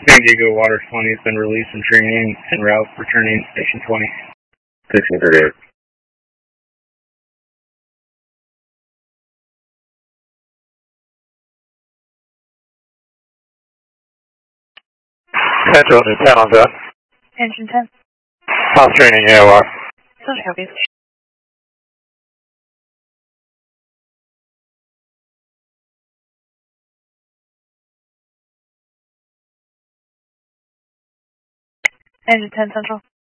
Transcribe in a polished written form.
San Diego Water 20 has been released from training en route returning Station 20. 1638. Central to 10 on that. Engine 10. House training AOR. Social copies. Engine 10 Central.